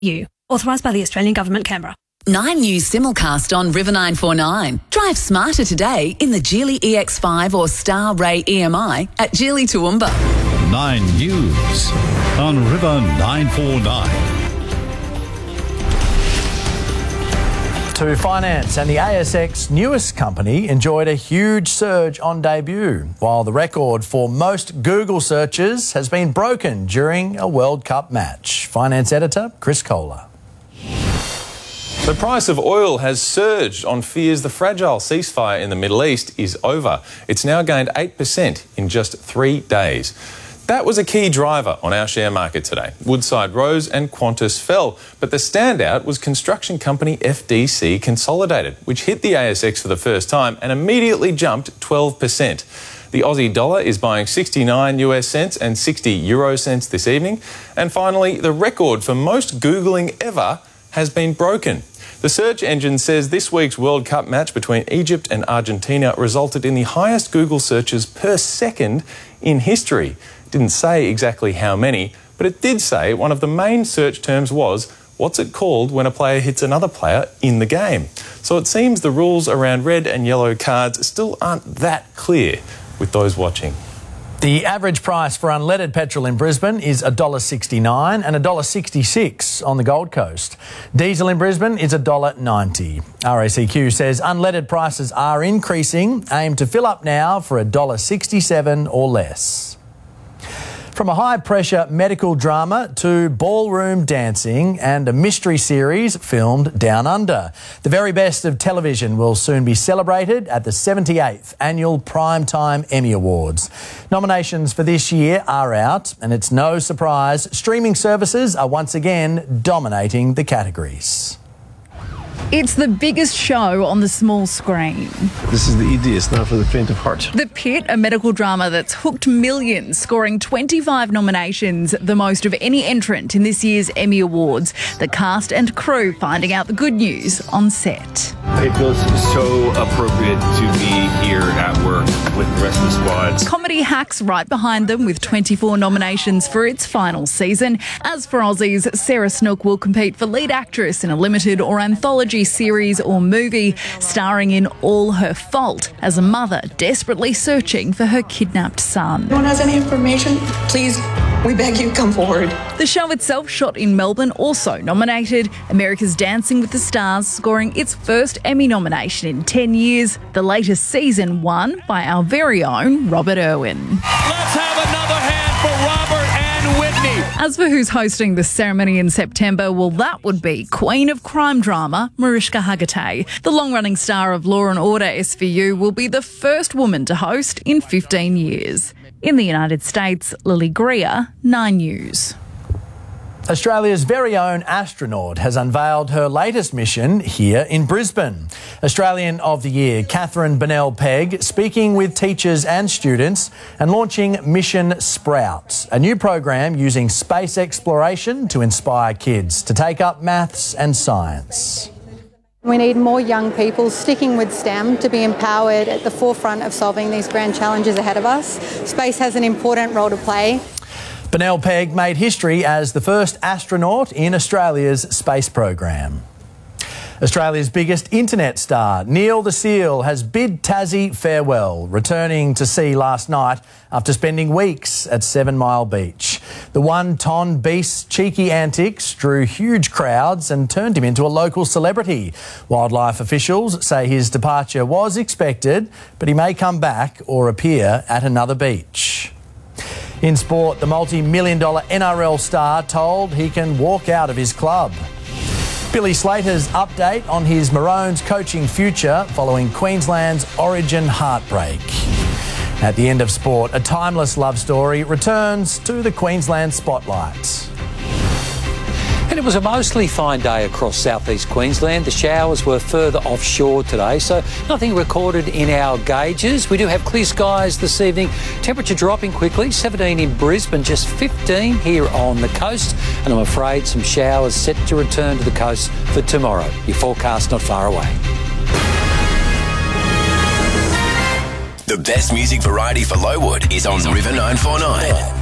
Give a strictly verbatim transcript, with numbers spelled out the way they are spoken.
You. Authorised by the Australian Government, Canberra. Nine News simulcast on River nine four nine. Drive smarter today in the Geely E X five or Star Ray E M I at Geely Toowoomba. Nine News on River nine four nine. To finance, and the A S X newest company enjoyed a huge surge on debut, while the record for most Google searches has been broken during a World Cup match. Finance editor Chris Kohler. The price of oil has surged on fears the fragile ceasefire in the Middle East is over. It's now gained eight percent in just three days. That was a key driver on our share market today. Woodside rose and Qantas fell, but the standout was construction company F D C Consolidated, which hit the A S X for the first time and immediately jumped twelve percent. The Aussie dollar is buying sixty-nine US cents and sixty euro cents this evening. And finally, the record for most Googling ever has been broken. The search engine says this week's World Cup match between Egypt and Argentina resulted in the highest Google searches per second in history. It didn't say exactly how many, but it did say one of the main search terms was, what's it called when a player hits another player in the game? So it seems the rules around red and yellow cards still aren't that clear with those watching. The average price for unleaded petrol in Brisbane is one dollar sixty-nine and one dollar sixty-six on the Gold Coast. Diesel in Brisbane is one dollar ninety. R A C Q says unleaded prices are increasing. Aim to fill up now for one dollar sixty-seven or less. From a high-pressure medical drama to ballroom dancing and a mystery series filmed down under. The very best of television will soon be celebrated at the seventy-eighth Annual Primetime Emmy Awards. Nominations for this year are out, and it's no surprise streaming services are once again dominating the categories. It's the biggest show on the small screen. This is the easiest, not for the faint of heart. The Pit, a medical drama that's hooked millions, scoring twenty-five nominations, the most of any entrant in this year's Emmy Awards. The cast and crew finding out the good news on set. It feels so appropriate to be here at work with the rest of the squads. Comedy hacks right behind them with twenty-four nominations for its final season. As for Aussies, Sarah Snook will compete for lead actress in a limited or anthology series or movie, starring in All Her Fault as a mother desperately searching for her kidnapped son. If anyone has any information, please, we beg you, come forward. The show itself, shot in Melbourne, also nominated. America's Dancing with the Stars scoring its first Emmy nomination in ten years. The latest season won by our very own Robert Irwin. Let's have another hand for Robert and Whitney. As for who's hosting the ceremony in September, well, that would be Queen of Crime Drama, Mariska Hargitay. The long-running star of Law and Order S V U will be the first woman to host in fifteen years. In the United States, Lily Greer, Nine News. Australia's very own astronaut has unveiled her latest mission here in Brisbane. Australian of the Year, Catherine Bennell-Pegg, speaking with teachers and students and launching Mission Sprout, a new program using space exploration to inspire kids to take up maths and science. We need more young people sticking with STEM to be empowered at the forefront of solving these grand challenges ahead of us. Space has an important role to play. Bennell-Pegg made history as the first astronaut in Australia's space program. Australia's biggest internet star, Neil the Seal, has bid Tassie farewell, returning to sea last night after spending weeks at Seven Mile Beach. The one-ton beast's cheeky antics drew huge crowds and turned him into a local celebrity. Wildlife officials say his departure was expected, but he may come back or appear at another beach. In sport, the multi-million dollar N R L star told he can walk out of his club. Billy Slater's update on his Maroons coaching future following Queensland's Origin heartbreak. At the end of sport, a timeless love story returns to the Queensland spotlight. And it was a mostly fine day across southeast Queensland. The showers were further offshore today, so nothing recorded in our gauges. We do have clear skies this evening. Temperature dropping quickly, seventeen in Brisbane, just fifteen here on the coast. And I'm afraid some showers set to return to the coast for tomorrow. Your forecast not far away. The best music variety for Lowood is on River nine four nine.